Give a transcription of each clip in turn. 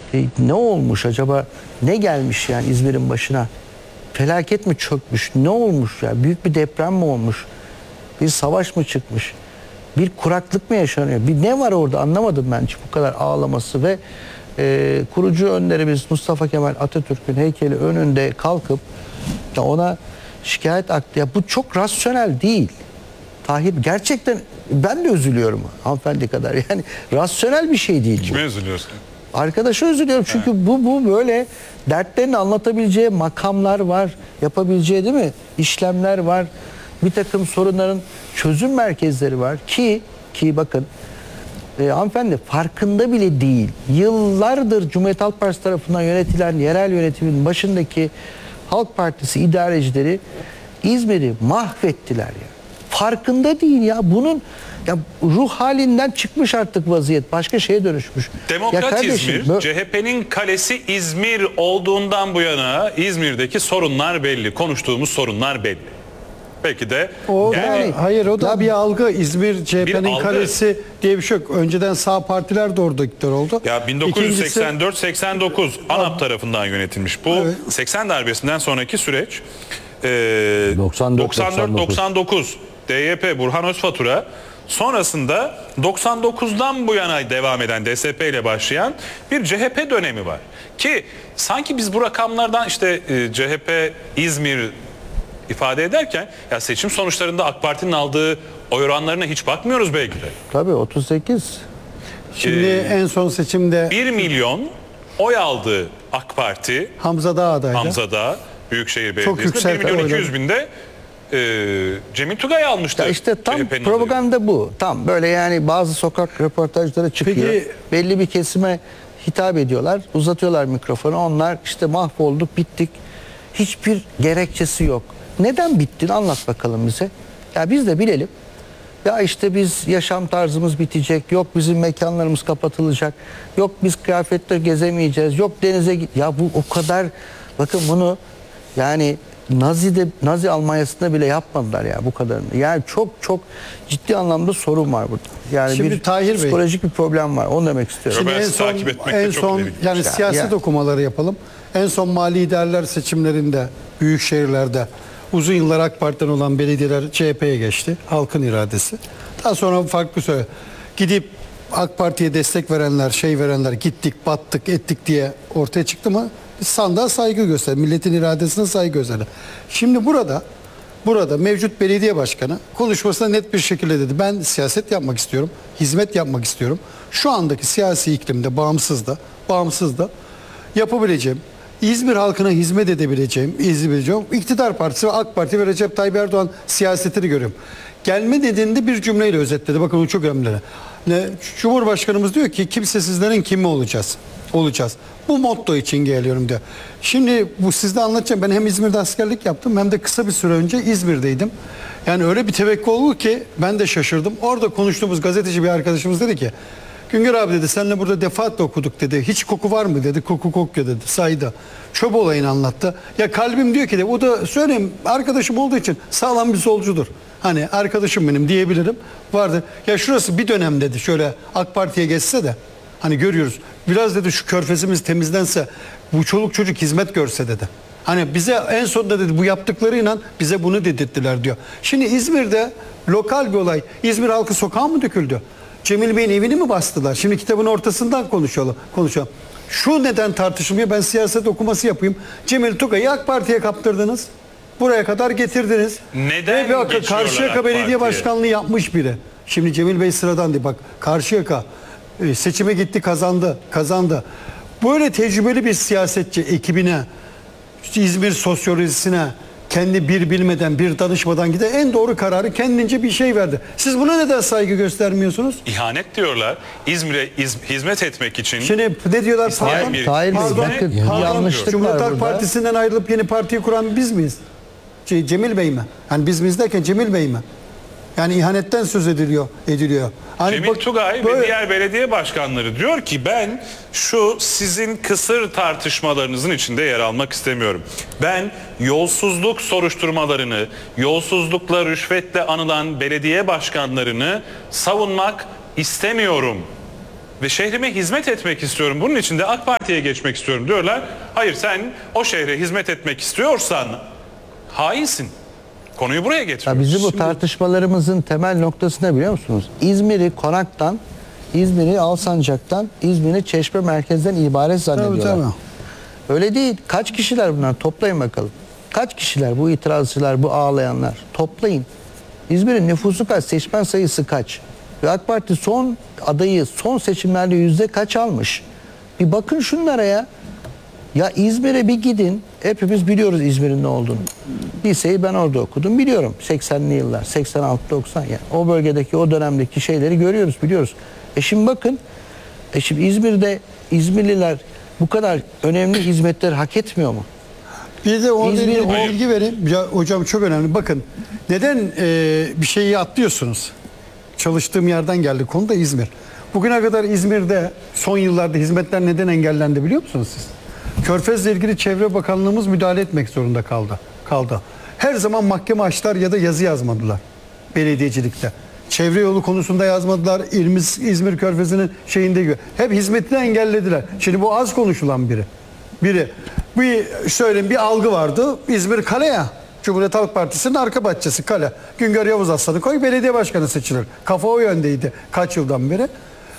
Ne olmuş acaba? Ne gelmiş yani İzmir'in başına? Felaket mi çökmüş? Ne olmuş ya? Büyük bir deprem mi olmuş? Bir savaş mı çıkmış? Bir kuraklık mı yaşanıyor? Bir ne var orada anlamadım ben hiç bu kadar ağlaması ve kurucu önderimiz Mustafa Kemal Atatürk'ün heykeli önünde kalkıp da ona şikayet aktı. Ya bu çok rasyonel değil. Tahir gerçekten ben de üzülüyorum hanımefendi kadar. Yani rasyonel bir şey değil. Kime üzülüyorsun? Arkadaşa üzülüyorum çünkü bu böyle dertlerini anlatabileceği makamlar var, yapabileceği değil mi işlemler var, bir takım sorunların çözüm merkezleri var ki bakın hanımefendi farkında bile değil. Yıllardır Cumhuriyet Halk Partisi tarafından yönetilen yerel yönetimin başındaki Halk Partisi idarecileri İzmir'i mahvettiler ya. Farkında değil ya bunun ya ruh halinden çıkmış artık vaziyet. Başka şeye dönüşmüş. Demokrat ya kardeşim, İzmir, CHP'nin kalesi İzmir olduğundan bu yana İzmir'deki sorunlar belli. Konuştuğumuz sorunlar belli. Belki de o yani, da, hayır o da Ya, bir algı. İzmir CHP'nin kalesi diye bir şey yok. Önceden sağ partiler de orada iktidar oldu. ya 1984-89 ANAP tarafından yönetilmiş. Bu Evet. 80 darbesinden sonraki süreç 94-99 DYP Burhan Özfatura sonrasında 99'dan bu yana devam eden DSP ile başlayan bir CHP dönemi var. Ki sanki biz bu rakamlardan işte CHP İzmir ifade ederken ya seçim sonuçlarında AK Parti'nin aldığı oy oranlarına hiç bakmıyoruz belki de. Tabii 38. Şimdi en son seçimde 1 milyon oy aldı AK Parti Hamza Dağ adaydı. Hamza Dağ Büyükşehir Çok Belediyesi'nde 1 yükseltti milyon 200 oyları. binde Cemil Tugay almıştı. Ya işte tam CHP'nin propaganda bu. Tam böyle yani bazı sokak röportajları çıkıyor. Peki- Belli bir kesime hitap ediyorlar. Uzatıyorlar mikrofonu. Onlar işte mahvolduk, bittik. Hiçbir gerekçesi yok. Neden bittin? Anlat bakalım bize. Ya biz de bilelim. Ya işte biz yaşam tarzımız bitecek. Yok bizim mekanlarımız kapatılacak. Yok biz kıyafetle gezemeyeceğiz. Yok denize git. Ya bu o kadar bakın bunu yani Nazi Almanya'sında bile yapmadılar ya bu kadarını. Yani çok ciddi anlamda sorun var burada. Yani Şimdi bir Tahir Bey, psikolojik bir problem var. Onu demek istiyorum. Şimdi Roberts'i takip etmek de çok ileri yani gitmiş. siyaset okumaları yapalım. En son mali liderler seçimlerinde büyük şehirlerde uzun yıllar AK Parti'den olan belediyeler CHP'ye geçti. Halkın iradesi. Daha sonra farklı söyle. Gidip AK Parti'ye destek verenler gittik, battık, ettik diye ortaya çıktı mı? Sandığa saygı göster. Milletin iradesine saygı göster. Şimdi burada mevcut belediye başkanı konuşmasında net bir şekilde dedi. Ben siyaset yapmak istiyorum. Hizmet yapmak istiyorum. Şu andaki siyasi iklimde bağımsız da yapabileceğim. İzmir halkına hizmet edebileceğim, iktidar partisi ve AK Parti ve Recep Tayyip Erdoğan siyasetini görüyorum. Gelme nedenini bir cümleyle özetledi. Bakın o çok önemli. Cumhurbaşkanımız diyor ki kimsesizlerin kimi olacağız. Bu motto için geliyorum diyor. Şimdi bu sizde anlatacağım. Ben hem İzmir'de askerlik yaptım hem de kısa bir süre önce İzmir'deydim. Yani öyle bir tevekkül oldu ki ben de şaşırdım. Orada konuştuğumuz gazeteci bir arkadaşımız dedi ki Güngör abi dedi seninle burada defaatle okuduk dedi. Hiç koku var mı dedi. Koku kokuyor dedi. Saydı. Çöp olayını anlattı. Ya kalbim diyor ki de o da söyleyeyim arkadaşım olduğu için sağlam bir solcudur. Hani arkadaşım benim diyebilirim. Vardı. Ya şurası bir dönem dedi şöyle AK Parti'ye geçse de hani görüyoruz. Biraz dedi şu körfezimiz temizlense bu çoluk çocuk hizmet görse dedi. Hani bize en sonunda dedi bu yaptıklarıyla bize bunu dedirttiler diyor. Şimdi İzmir'de lokal bir olay. İzmir halkı sokağa mı döküldü? Cemil Bey'in evini mi bastılar? Şimdi kitabın ortasından konuşalım. Şu neden tartışılmıyor? Ben siyaset okuması yapayım. Cemil Tugay'ı AK Parti'ye kaptırdınız. Buraya kadar getirdiniz. Neden Ve geçiyorlar Karşıyaka AK Belediye Parti'ye? Başkanlığı yapmış biri. Şimdi Cemil Bey sıradan değil. Bak Karşıyaka seçime gitti kazandı. Böyle tecrübeli bir siyasetçi ekibine, İzmir sosyolojisine kendi bir bilmeden bir danışmadan giden en doğru kararı kendince bir şey verdi. Siz buna neden saygı göstermiyorsunuz? İhanet diyorlar. İzmir'e hizmet etmek için. Şimdi ne diyorlar? İsteyen bir- Tahir Bey Pardon, bakın pardon, yanlışlık Cumhuriyet var Halk burada. Partisi'nden ayrılıp yeni partiyi kuran biz miyiz? Cemil Bey mi? Hani biz miyiz derken Cemil Bey mi? Yani ihanetten söz ediliyor. Hani Cemil Tugay ve diğer belediye başkanları diyor ki ben şu sizin kısır tartışmalarınızın içinde yer almak istemiyorum. Ben yolsuzluk soruşturmalarını, yolsuzlukla, rüşvetle anılan belediye başkanlarını savunmak istemiyorum ve şehrime hizmet etmek istiyorum. Bunun için de AK Parti'ye geçmek istiyorum diyorlar. Hayır, sen o şehre hizmet etmek istiyorsan hainsin. Konuyu buraya getiriyoruz. Ya bizim bu tartışmalarımızın temel noktası ne biliyor musunuz? İzmir'i Konak'tan, İzmir'i Alsancak'tan, İzmir'i Çeşme merkezden ibaret zannediyorlar. Tabii. Öyle değil. Kaç kişiler bunlar? Toplayın bakalım. Kaç kişiler bu itirazcılar, bu ağlayanlar? Toplayın. İzmir'in nüfusu kaç? Seçmen sayısı kaç? Ve AK Parti son adayı son seçimlerde yüzde kaç almış? Bir bakın şunlara ya. Ya İzmir'e bir gidin. Hepimiz biliyoruz İzmir'in ne olduğunu. Liseyi ben orada okudum. Biliyorum 80'li yıllar. 86-90 yani. O bölgedeki o dönemdeki şeyleri görüyoruz, biliyoruz. Şimdi bakın. Şimdi İzmir'de İzmirliler bu kadar önemli hizmetleri hak etmiyor mu? Bir de orada İzmir- bir bilgi vereyim. Ya, hocam çok önemli. Bakın neden bir şeyi atlıyorsunuz? Çalıştığım yerden geldi konu da İzmir. Bugüne kadar İzmir'de son yıllarda hizmetler neden engellendi biliyor musunuz siz? Körfez'le ilgili Çevre Bakanlığımız müdahale etmek zorunda kaldı. Her zaman mahkeme açtılar ya da yazı yazmadılar belediyecilikte. Çevre yolu konusunda yazmadılar. İzmir Körfezi'nin şeyinde gibi. Hep hizmetini engellediler. Şimdi bu az konuşulan biri. Bir söyleyeyim, bir algı vardı. İzmir kale ya. Cumhuriyet Halk Partisi'nin arka bahçesi kale. Güngör Yavuz Aslan'ı koy, belediye başkanı seçilir. Kafa o yöndeydi kaç yıldan beri.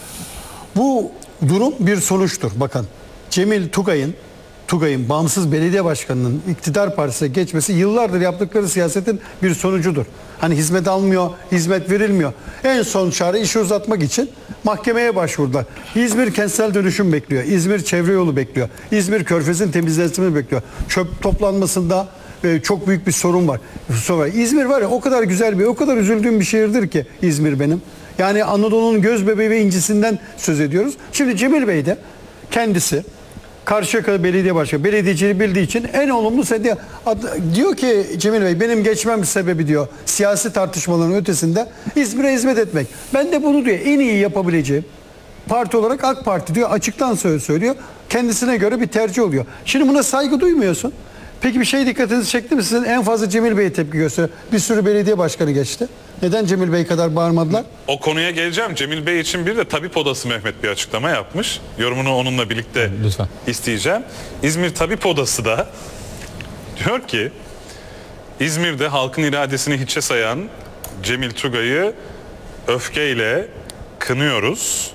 Bu durum bir sonuçtur. Bakın Cemil Tugay'ın bağımsız belediye başkanının iktidar partisine geçmesi yıllardır yaptıkları siyasetin bir sonucudur. Hani hizmet almıyor, hizmet verilmiyor. En son çare işi uzatmak için mahkemeye başvurdular. İzmir kentsel dönüşüm bekliyor. İzmir çevre yolu bekliyor. İzmir Körfez'in temizlenmesini bekliyor. Çöp toplanmasında çok büyük bir sorun var. İzmir var ya, o kadar güzel o kadar üzüldüğüm bir şehirdir ki İzmir benim. Yani Anadolu'nun göz bebeği ve incisinden söz ediyoruz. Şimdi Cemil Bey de kendisi Karşıyaka Belediye Başkanı, belediyeciliği bildiği için en olumlu diyor ki Cemil Bey, benim geçmem sebebi diyor siyasi tartışmaların ötesinde İzmir'e hizmet etmek. Ben de bunu diyor en iyi yapabileceğim parti olarak AK Parti diyor, açıktan söylüyor. Kendisine göre bir tercih oluyor. Şimdi buna saygı duymuyorsun. Peki bir şey dikkatinizi çekti mi? Sizin en fazla Cemil Bey'e tepki gösteriyor. Bir sürü belediye başkanı geçti. Neden Cemil Bey kadar bağırmadılar? O konuya geleceğim. Cemil Bey için bir de Tabip Odası Mehmet bir açıklama yapmış. Yorumunu onunla birlikte Lütfen. isteyeceğim. İzmir Tabip Odası da diyor ki İzmir'de halkın iradesini hiçe sayan Cemil Tugay'ı öfkeyle kınıyoruz.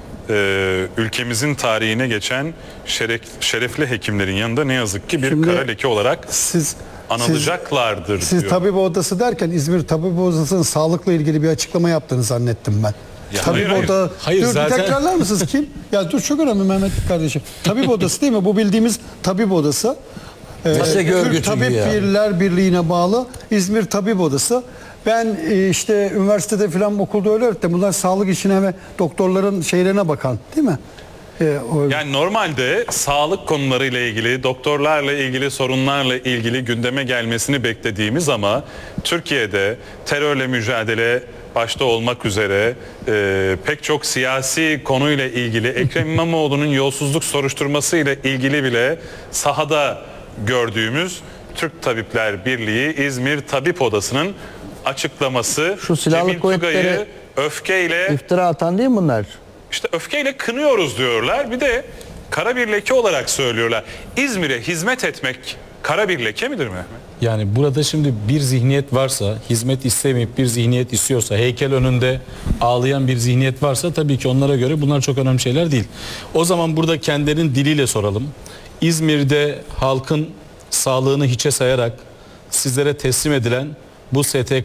Ülkemizin tarihine geçen şerefli hekimlerin yanında ne yazık ki bir Şimdi kara leke olarak Siz anılacaklardır Siz diyor. tabip odası derken İzmir Tabip Odası'nın sağlıkla ilgili bir açıklama yaptığını zannettim ben. Ya Tabip hayır. Hayır, Dur, zaten- bir tekrarlar mısınız kim? Ya dur, çok önemli Mehmet kardeşim. Tabip odası değil mi? Bu bildiğimiz tabip odası. Meslek Türk örgütü Tabip gibi ya. Birliğler Birliği'ne bağlı İzmir Tabip Odası. Ben işte üniversitede falan okulda öyle öğrettim. Bunlar sağlık işine ve doktorların şeylerine bakan, değil mi? Yani normalde sağlık konularıyla ilgili, doktorlarla ilgili, sorunlarla ilgili gündeme gelmesini beklediğimiz ama Türkiye'de terörle mücadele başta olmak üzere pek çok siyasi konuyla ilgili, Ekrem İmamoğlu'nun yolsuzluk soruşturması ile ilgili bile sahada gördüğümüz Türk Tabipler Birliği İzmir Tabip Odası'nın açıklaması. Şu silahlı Cemil kuvvetleri Tugay'ı öfkeyle İftira atan değil mi bunlar? İşte öfkeyle kınıyoruz diyorlar. Bir de kara bir leke olarak söylüyorlar. İzmir'e hizmet etmek kara bir leke midir Mehmet? Yani burada şimdi bir zihniyet varsa, hizmet istemeyip bir zihniyet istiyorsa, heykel önünde ağlayan bir zihniyet varsa tabii ki onlara göre bunlar çok önemli şeyler değil. O zaman burada kendilerinin diliyle soralım. İzmir'de halkın sağlığını hiçe sayarak sizlere teslim edilen bu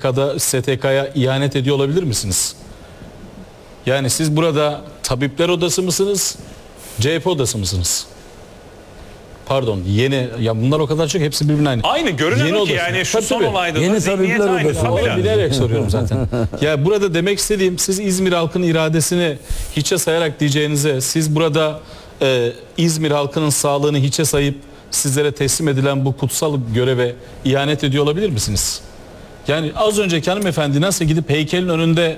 STK'ya ihanet ediyor olabilir misiniz? Yani siz burada Tabipler Odası mısınız? CHP Odası mısınız? Pardon, ya bunlar o kadar çok, hepsi birbirine aynı. Aynı görünen Yeni o ki odası. yani şu Tabii, son tabii. olayda Yeni da zihniyet Tabipler aynı. Odası. Tabii Onu yani. bilerek soruyorum zaten. Ya burada demek istediğim, siz İzmir halkının iradesini hiçe sayarak diyeceğinize, siz burada İzmir halkının sağlığını hiçe sayıp sizlere teslim edilen bu kutsal göreve ihanet ediyor olabilir misiniz? Yani az önceki hanımefendi nasıl gidip heykelin önünde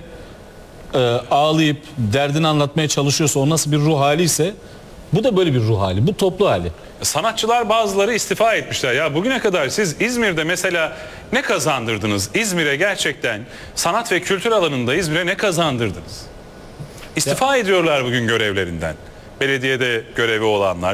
ağlayıp derdini anlatmaya çalışıyorsa, o nasıl bir ruh hali ise bu da böyle bir ruh hali, bu toplu hali. Sanatçılar bazıları istifa etmişler. Ya bugüne kadar siz İzmir'de mesela ne kazandırdınız? İzmir'e gerçekten sanat ve kültür alanında İzmir'e ne kazandırdınız? İstifa ediyorlar bugün görevlerinden. Belediyede görevi olanlar,